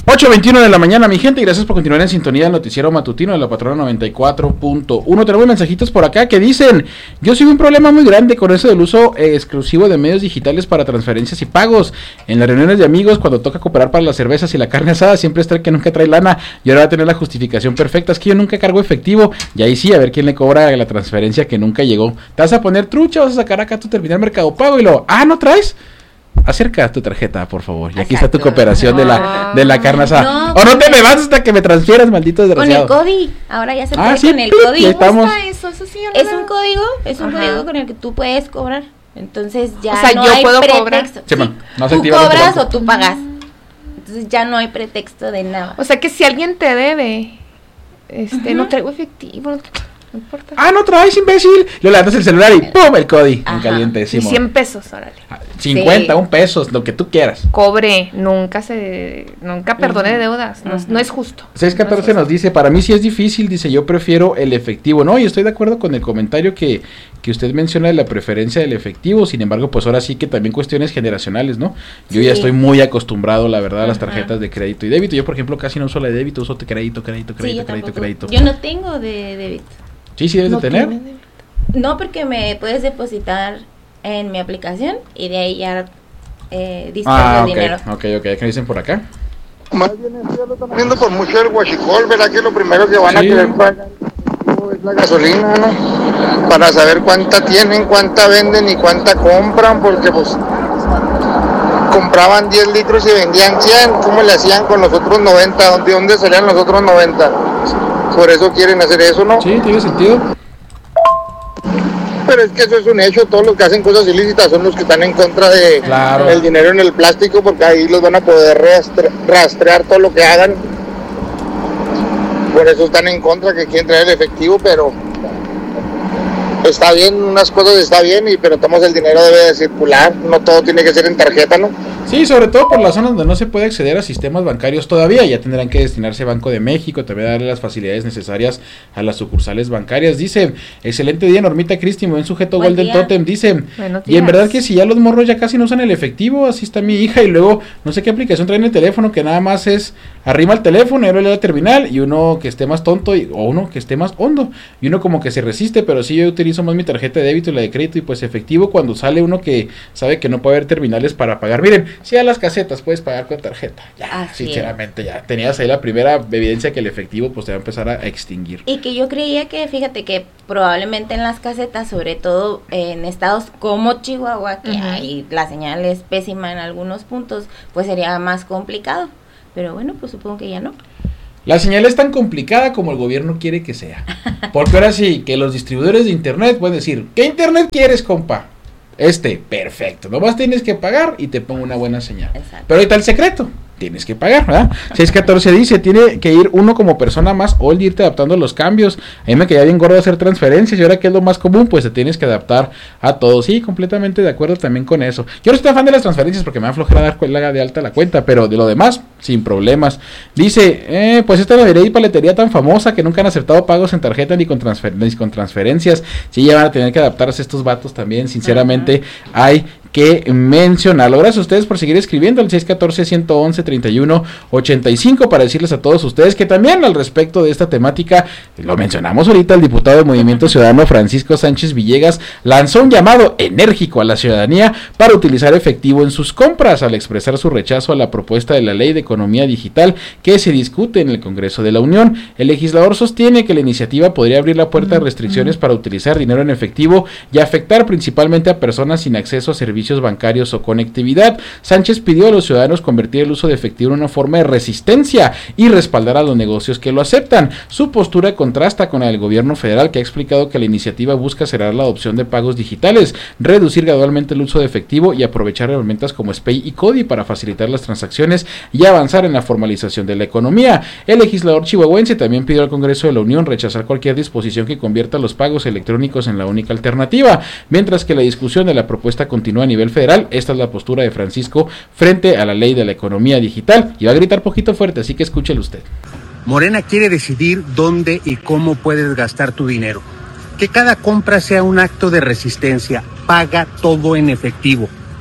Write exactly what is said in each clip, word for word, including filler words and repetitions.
ocho veintiuno de la mañana, mi gente, y gracias por continuar en sintonía del noticiero matutino de la Patrona noventa y cuatro punto uno. Tenemos mensajitos por acá que dicen: yo sigo un problema muy grande con eso del uso eh, exclusivo de medios digitales para transferencias y pagos. En las reuniones de amigos, cuando toca cooperar para las cervezas y la carne asada, siempre está el que nunca trae lana y ahora va a tener la justificación perfecta. Es que yo nunca cargo efectivo, y ahí sí, a ver quién le cobra la transferencia que nunca llegó. ¿Te vas a poner trucha? ¿Vas a sacar acá tu terminal Mercado Pago? Y luego, ah, ¿no traes? Acerca tu tarjeta, por favor. Y aquí Exacto. está tu cooperación no. de la de la carne asada. No, o no te me vas hasta que me transfieras, maldito desgraciado. Con el CODI. Ahora ya se puede ah, sí, con el CODI. Estamos. Eso? Eso sí, es un código, es un Ajá. código con el que tú puedes cobrar. Entonces ya o sea, no yo hay puedo pretexto. Cobrar. Sí, man, no tú cobras o tú pagas. Entonces ya no hay pretexto de nada. O sea que si alguien te debe, este, uh-huh. no traigo efectivo, no, no importa. Ah, no traes, imbécil. Lo levantas el celular y ¡pum! El CODI en caliente. Y cien pesos, órale. cincuenta, sí. un pesos, lo que tú quieras. Cobre, nunca se, nunca perdone uh-huh. deudas, no, uh-huh. no es justo. seis catorce no nos dice, para mí sí es difícil, dice, yo prefiero el efectivo. No, y estoy de acuerdo con el comentario que, que usted menciona de la preferencia del efectivo, sin embargo, pues ahora sí que también cuestiones generacionales, ¿no? Yo sí. ya estoy muy acostumbrado, la verdad, a las tarjetas uh-huh. de crédito y débito. Yo, por ejemplo, casi no uso la de débito, uso crédito, crédito, crédito, sí, crédito, crédito. Yo no tengo de débito. Sí, sí debes no de tener. No, porque me puedes depositar en mi aplicación y de ahí ya eh, dispones ah, del okay, dinero. ok, ok, ¿qué dicen por acá? Más bien esto ya lo están haciendo por mucho el huachicol, ¿verdad? Que lo primero que van sí. a querer pagar es la gasolina, ¿no? Para saber cuánta tienen, cuánta venden y cuánta compran, porque pues compraban diez litros y vendían cien, ¿cómo le hacían con los otros noventa? ¿De dónde salían los otros noventa? Por eso quieren hacer eso, ¿no? Sí, tiene sentido. Pero es que eso es un hecho, todos los que hacen cosas ilícitas son los que están en contra de claro. el dinero en el plástico, porque ahí los van a poder rastre- rastrear todo lo que hagan. Por eso están en contra, que quieren traer el efectivo, pero está bien, unas cosas está bien, y pero estamos el dinero debe de circular, no todo tiene que ser en tarjeta, ¿no? Sí, sobre todo por las zonas donde no se puede acceder a sistemas bancarios todavía, ya tendrán que destinarse a Banco de México, también darle las facilidades necesarias a las sucursales bancarias. Dice, excelente día, Normita Cristi, buen sujeto Buen Golden día. Totem, dice, y en verdad que si ya los morros ya casi no usan el efectivo, así está mi hija, y luego no sé qué aplicación traen en el teléfono, que nada más es arrima el teléfono, y luego le da la terminal, y uno que esté más tonto, y, o uno que esté más hondo, y uno como que se resiste, pero sí yo utilizo más mi tarjeta de débito y la de crédito, y pues efectivo cuando sale uno que sabe que no puede haber terminales para pagar. Miren, si a las casetas puedes pagar con tarjeta, ya, Así sinceramente es. ya, tenías ahí la primera evidencia que el efectivo pues te va a empezar a extinguir. Y que yo creía que, fíjate que probablemente en las casetas, sobre todo en estados como Chihuahua, que uh-huh. hay la señal es pésima en algunos puntos, pues sería más complicado, pero bueno, pues supongo que ya no. La señal es tan complicada como el gobierno quiere que sea, porque ahora sí, que los distribuidores de internet pueden decir, ¿qué internet quieres, compa? Este, perfecto, nomás tienes que pagar y te pongo una buena señal. Exacto. Pero ahí está el secreto, tienes que pagar, ¿verdad? seis catorce dice, tiene que ir uno como persona más old y irte adaptando a los cambios. A mí me quedaba bien gordo hacer transferencias y ahora que es lo más común, pues te tienes que adaptar a todo. Sí, completamente de acuerdo también con eso. Yo no estoy fan de las transferencias porque me da flojera dar cuelga de alta la cuenta, pero de lo demás, sin problemas. Dice, eh, pues esta es la y paletería tan famosa que nunca han aceptado pagos en tarjeta ni con, transfer- ni con transferencias. Sí, ya van a tener que adaptarse estos vatos también, sinceramente. Uh-huh. Hay que mencionarlo. Gracias a ustedes por seguir escribiendo al seis catorce, ciento once, treinta y uno, ochenta y cinco para decirles a todos ustedes que también al respecto de esta temática, lo mencionamos ahorita, el diputado de Movimiento Ciudadano Francisco Sánchez Villegas lanzó un llamado enérgico a la ciudadanía para utilizar efectivo en sus compras al expresar su rechazo a la propuesta de la ley de economía digital que se discute en el Congreso de la Unión. El legislador sostiene que la iniciativa podría abrir la puerta a restricciones para utilizar dinero en efectivo y afectar principalmente a personas sin acceso a servicios bancarios o conectividad. Sánchez pidió a los ciudadanos convertir el uso de efectivo en una forma de resistencia y respaldar a los negocios que lo aceptan. Su postura contrasta con la del gobierno federal, que ha explicado que la iniciativa busca acelerar la adopción de pagos digitales, reducir gradualmente el uso de efectivo y aprovechar herramientas como SPEI y CODI para facilitar las transacciones y avanzar en la formalización de la economía. El legislador chihuahuense también pidió al Congreso de la Unión rechazar cualquier disposición que convierta los pagos electrónicos en la única alternativa, mientras que la discusión de la propuesta continúa a nivel federal. Esta es la postura de Francisco frente a la ley de la economía digital, y va a gritar poquito fuerte, así que escúchelo usted. Morena quiere decidir dónde y cómo puedes gastar tu dinero. Que cada compra sea un acto de resistencia. Paga todo en efectivo.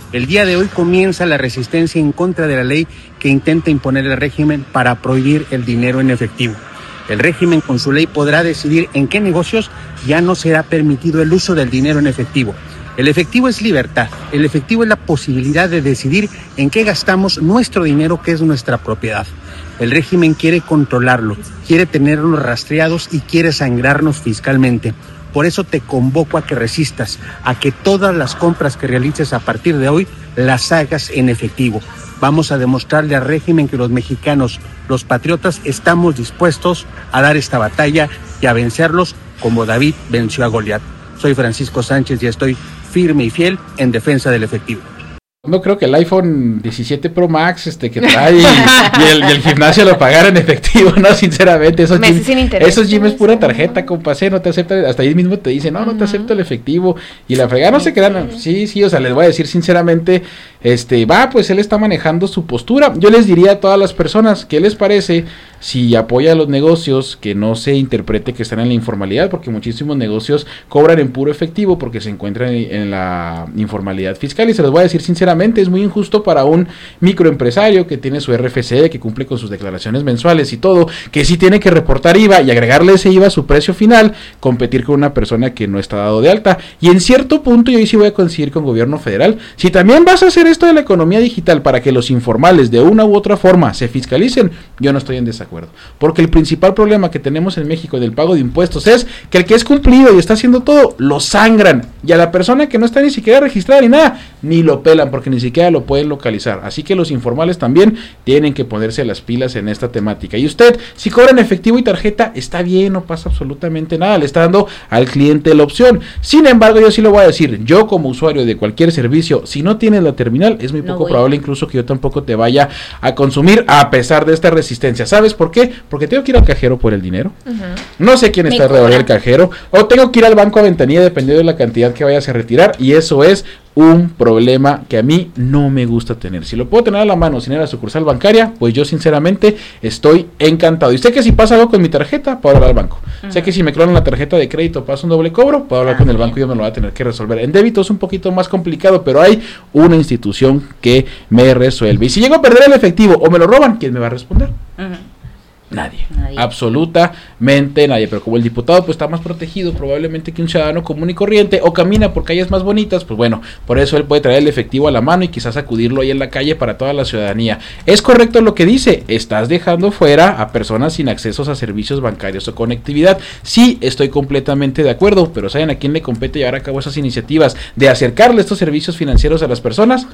El día de hoy comienza la resistencia en contra de la ley que intenta imponer el régimen para prohibir el dinero en efectivo. El régimen con su ley podrá decidir en qué negocios ya no será permitido el uso del dinero en efectivo. El efectivo es libertad, el efectivo es la posibilidad de decidir en qué gastamos nuestro dinero, que es nuestra propiedad. El régimen quiere controlarlo, quiere tenernos rastreados y quiere sangrarnos fiscalmente. Por eso te convoco a que resistas, a que todas las compras que realices a partir de hoy las hagas en efectivo. Vamos a demostrarle al régimen que los mexicanos, los patriotas, estamos dispuestos a dar esta batalla y a vencerlos como David venció a Goliat. Soy Francisco Sánchez y estoy firme y fiel en defensa del efectivo. No creo que el iPhone diecisiete Pro Max este que trae y, y, el, y el gimnasio lo pagara en efectivo, no, sinceramente, esos gym, esos gym es pura tarjeta, compa, no te acepta, hasta ahí mismo te dice, no, no te acepto el efectivo, y la fregada no se quedan, sí, sí, o sea, les voy a decir sinceramente, este, va, pues él está manejando su postura. Yo les diría a todas las personas, ¿qué les parece si apoya a los negocios que no se interprete que están en la informalidad? Porque muchísimos negocios cobran en puro efectivo porque se encuentran en, en la informalidad fiscal, y se los voy a decir sinceramente, es muy injusto para un microempresario que tiene su R F C, que cumple con sus declaraciones mensuales y todo, que sí tiene que reportar I V A y agregarle ese I V A a su precio final, competir con una persona que no está dado de alta. Y en cierto punto yo ahí sí voy a coincidir con el gobierno federal. Si también vas a hacer esto de la economía digital para que los informales de una u otra forma se fiscalicen, yo no estoy en desacuerdo, porque el principal problema que tenemos en México del pago de impuestos es que el que es cumplido y está haciendo todo, lo sangran, y a la persona que no está ni siquiera registrada ni nada, ni lo pelan, porque ni siquiera lo pueden localizar. Así que los informales también tienen que ponerse las pilas en esta temática. Y usted, si cobra en efectivo y tarjeta, está bien, no pasa absolutamente nada, le está dando al cliente la opción. Sin embargo, yo sí lo voy a decir, yo como usuario de cualquier servicio, si no tienes la terminal, es muy no poco voy. probable incluso que yo tampoco te vaya a consumir, a pesar de esta resistencia. ¿Sabes por qué? Porque tengo que ir al cajero por el dinero, uh-huh. no sé quién está alrededor del cajero, o tengo que ir al banco a ventanilla dependiendo de la cantidad que vayas a retirar, y eso es un problema que a mí no me gusta tener. Si lo puedo tener a la mano sin ir a la sucursal bancaria, pues yo sinceramente estoy encantado. Y sé que si pasa algo con mi tarjeta, puedo hablar al banco. Uh-huh. Sé que si me clonan la tarjeta de crédito, pasa un doble cobro, puedo hablar uh-huh. con el banco y yo me lo voy a tener que resolver. En débito es un poquito más complicado, pero hay una institución que me resuelve. Y si llego a perder el efectivo o me lo roban, ¿quién me va a responder? Uh-huh. Nadie. nadie, absolutamente nadie, pero como el diputado pues está más protegido probablemente que un ciudadano común y corriente, o camina por calles más bonitas, pues bueno, por eso él puede traer el efectivo a la mano y quizás acudirlo ahí en la calle para toda la ciudadanía. Es correcto lo que dice, estás dejando fuera a personas sin accesos a servicios bancarios o conectividad. Sí, estoy completamente de acuerdo, pero ¿saben a quién le compete llevar a cabo esas iniciativas de acercarle estos servicios financieros a las personas?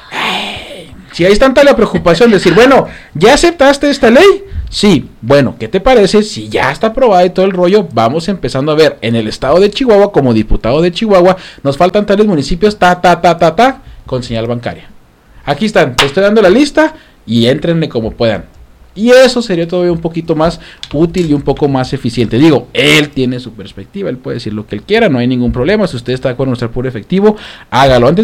Ay, si hay tanta la preocupación de decir, bueno, ¿ya aceptaste esta ley? Sí, bueno, ¿qué te parece si ya está aprobada y todo el rollo? Vamos empezando a ver, en el estado de Chihuahua, como diputado de Chihuahua, nos faltan tales municipios, ta, ta, ta, ta, ta, con señal bancaria. Aquí están, te estoy dando la lista y éntrenle como puedan. Y eso sería todavía un poquito más útil y un poco más eficiente. Digo, él tiene su perspectiva, él puede decir lo que él quiera, no hay ningún problema. Si usted está de acuerdo en usar puro efectivo, hágalo. Antes